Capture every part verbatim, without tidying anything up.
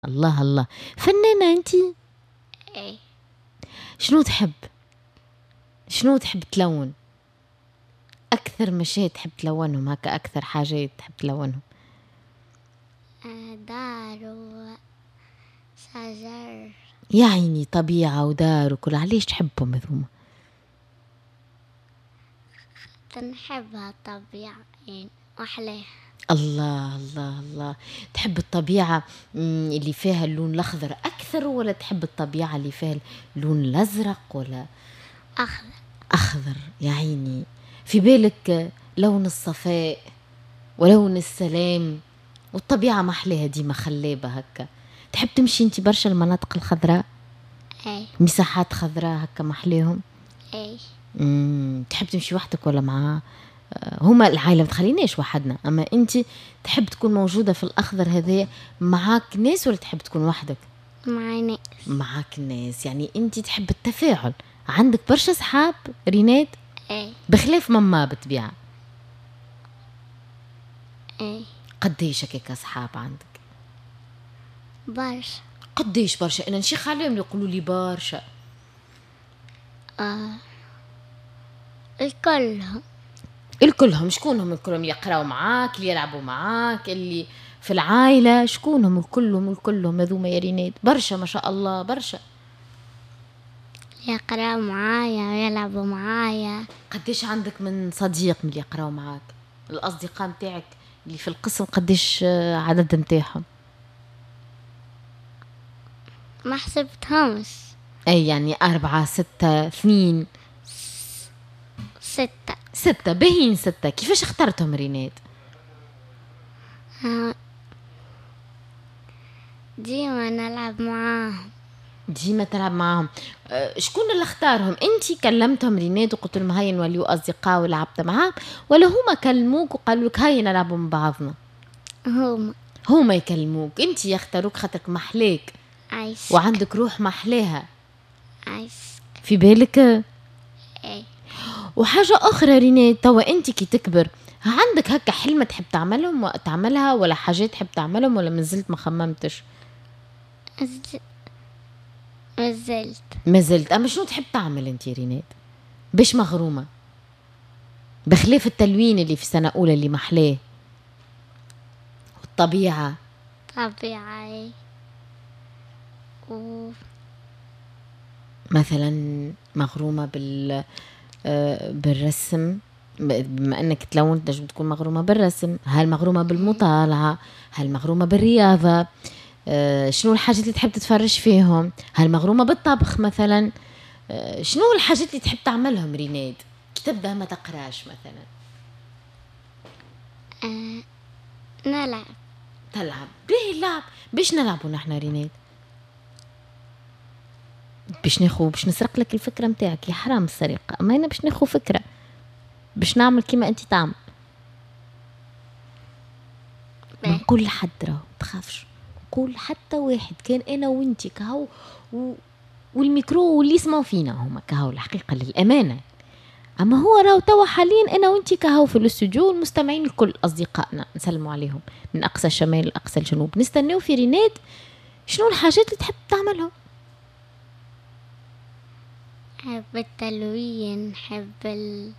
الله الله، فنانة انتي. ايه. شنو تحب شنو تحب تلون؟ اكثر مشاهد تحب تلونهم، هكا اكثر حاجات تحب تلونهم؟ آه، دار وشجر. يا عيني، طبيعة ودار وكل. علاش تحبهم هذوما؟ نحبها الطبيعة يعني وأحلاها. الله الله الله، تحب الطبيعة اللي فيها اللون الأخضر أكثر، ولا تحب الطبيعة اللي فيها اللون الأزرق ولا أخضر؟ أخضر. يا عيني، في بالك لون الصفاء ولون السلام، والطبيعة محلاها ديما خلابة هكا. تحب تمشي انتي برشا المناطق الخضراء؟ ايه. مساحات خضراء هكا محلاهم؟ ايه. مم. تحب تمشي وحدك ولا مع هما العائلة؟ متخليناش وحدنا، أما أنت تحب تكون موجودة في الأخضر هذا معاك ناس، ولا تحب تكون وحدك؟ مع ناس. معاك ناس، يعني أنت تحب التفاعل. عندك برشا صحاب ريناد؟ ايه. بخلاف ماما بتبيع. ايه. قديش هكاك صحاب عندك؟ برشا. قديش برشا؟ أنا نشيخ عليهم يقولوا لي برشا. آه. الكلهم. الكلهم؟ شكونهم الكلهم؟ يقراوا معاك، اللي يلعبوا معاك، اللي في العائلة؟ شكونهم الكلهم الكلهم هذوما يا ريناد؟ برشا ما شاء الله، برشا. يقراوا معايا ويلعبوا معايا. قديش عندك من صديق من اللي يقراوا معاك؟ الأصدقاء متاعك اللي في القسم قديش عدد متاعهم؟ ما حسبتهمش. أي يعني أربعة، ستة، اثنين؟ ستة. ستة؟ بهين ستة. كيفاش اخترتهم ريناد؟ آه. ديما نلعب معاهم. ديما تلعب معاهم. أه شكون اللي اختارهم؟ انتي كلمتهم ريناد وقلت لهم هاي نوليو أصدقاء ولعبت معاهم، ولا هما كلموك وقالوا لك هاي نلعبوا مع بعضنا؟ هما هما يكلموك، انتي يختاروك خاطرك محلاك عايش. وعندك روح محلاها. عايش. في بالك؟ ايه. وحاجة أخرى ريناد، توا أنت كي تكبر عندك هكا حلمة تحب تعملهم تعملها، ولا حاجات تحب تعملهم، ولا مازلت ما خممتش؟ مازلت. مازلت. أما شنو تحب تعمل أنت ريناد باش مغرومة، بخلاف التلوين اللي في سنة أولى اللي محلاه والطبيعة؟ طبيعي. و... مثلا مغرومة بال بالرسم، بما أنك تلون تنجم تكون مغرومة بالرسم. هل مغرومة بالمطالعة؟ هل مغرومة بالرياضة؟ أه شنو الحاجات اللي تحب تتفرج فيهم؟ هل مغرومة بالطبخ مثلا؟ أه شنو الحاجات اللي تحب تعملهم ريناد كي تبدأ ما تقراش مثلا؟ آه. نلعب. تلعب؟ به اللعب. باش نلعبوا نحن ريناد؟ باش ناخو باش نسرق لك الفكرة متاعك، يا حرام السرقة. اما انا باش ناخو فكرة، باش نعمل كيما انت تعمل. من كل حد راهو تخافش، كل حتى واحد كان انا وانتي كهو و... والميكرو واللي يسمعوا فينا هما كهو الحقيقة للأمانة. اما هو راهو توا حاليا انا وانتي كهو في الاستوديو، والمستمعين الكل اصدقائنا نسلموا عليهم من اقصى الشمال لاقصى الجنوب. نستناو في ريناد شنو الحاجات اللي تحب تعملهم؟ حب التلوين، حب ال...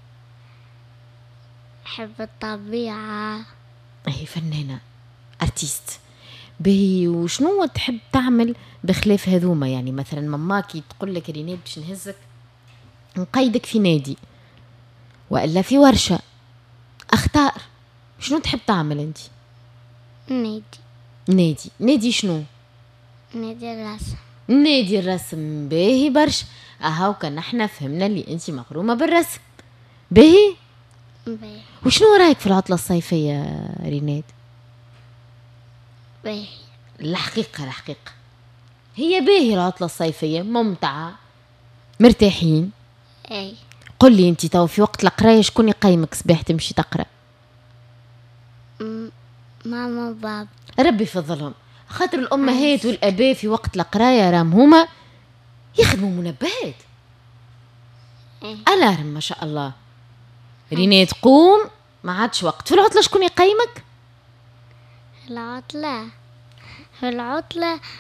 حب الطبيعة. هي فنانة ارتيست. بهي وشنو تحب تعمل بخلاف هذوما؟ يعني مثلا ماماكي تقول لك ريناد باش نهزك نقيدك في نادي وإلا في ورشة، اختار شنو تحب تعمل انت؟ نادي. نادي؟ نادي شنو؟ نادي الرسم. نادي الرسم. باهي برشا. اهو كان احنا فهمنا اللي انت مغرومة بالرسم. باهي. باهي. وشنو رايك في العطلة الصيفية ريناد؟ باهي. الحقيقة الحقيقة هي باهي العطلة الصيفية، ممتعة، مرتاحين. اي. قل لي انت تو في وقت القرايه شكون يقيمك صباح تمشي تقرا؟ ماما وبابا. ربي يفضلهم، خاطر الامهات والاباء في وقت القرايه راهم هما يخدموا منبهات. ايه. الارم ما شاء الله. ريناد قوم، ما عادش وقت. في العطله شكون يقيمك؟ العطلة في العطلة